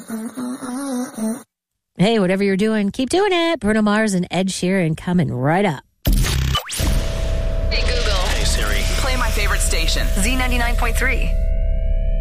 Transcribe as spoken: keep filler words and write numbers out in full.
Hey, whatever you're doing, keep doing it. Bruno Mars and Ed Sheeran coming right up. Hey, Google. Hey, Siri. Play my favorite station. Z ninety-nine point three.